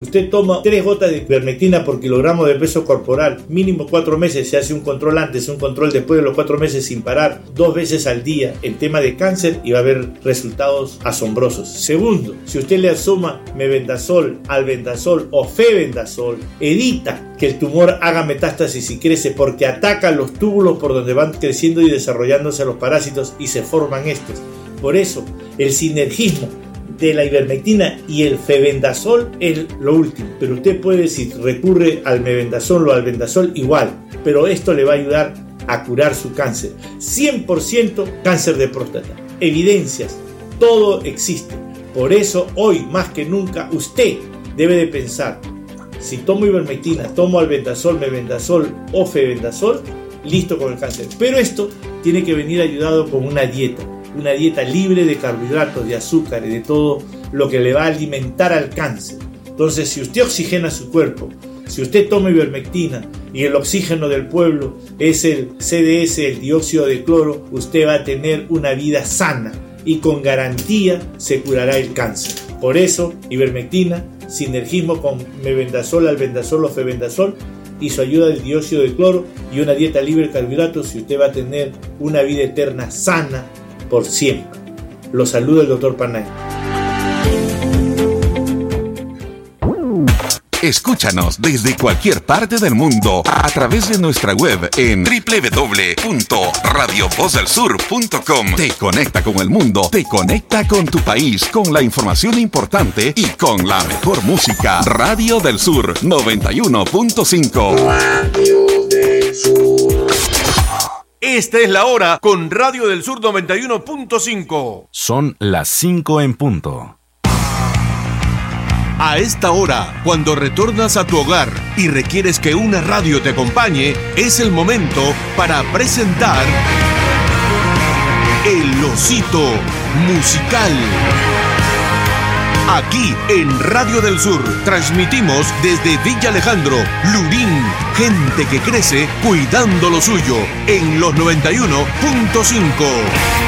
Usted toma 3 gotas de ivermectina por kilogramo de peso corporal, mínimo 4 meses, se hace un control antes, un control después de los 4 meses sin parar, 2 veces al día en tema de cáncer y va a haber resultados asombrosos. Segundo, si usted le suma mebendazol, albendazol o febendazol, evita que el tumor haga metástasis y crece porque ataca los túbulos por donde van creciendo y desarrollándose los parásitos y se forman estos. Por eso, el sinergismo de la ivermectina y el febendazol es lo último. Pero usted puede, si recurre al mebendazol o al albendazol, igual. Pero esto le va a ayudar a curar su cáncer. 100% cáncer de próstata. Evidencias. Todo existe. Por eso, hoy más que nunca, usted debe de pensar: si tomo ivermectina, tomo albendazol, mebendazol o febendazol, listo con el cáncer. Pero esto tiene que venir ayudado con una dieta libre de carbohidratos, de azúcar y de todo lo que le va a alimentar al cáncer. Entonces, si usted oxigena su cuerpo, si usted toma ivermectina y el oxígeno del pueblo es el CDS, el dióxido de cloro, usted va a tener una vida sana y con garantía se curará el cáncer. Por eso, ivermectina, sinergismo con mebendazol, albendazol o febendazol y su ayuda del dióxido de cloro y una dieta libre de carbohidratos, y usted va a tener una vida eterna sana por siempre. Los saluda el Dr. Panay. Escúchanos desde cualquier parte del mundo a través de nuestra web en www.radiovozelsur.com. Te conecta con el mundo, te conecta con tu país, con la información importante y con la mejor música. Radio del Sur 91.5. Radio del Sur. Esta es la hora con Radio del Sur 91.5. Son las 5 en punto. A esta hora, cuando retornas a tu hogar y requieres que una radio te acompañe, es el momento para presentar El Osito Musical. Aquí en Radio del Sur transmitimos desde Villa Alejandro, Lurín, gente que crece cuidando lo suyo en los 91.5.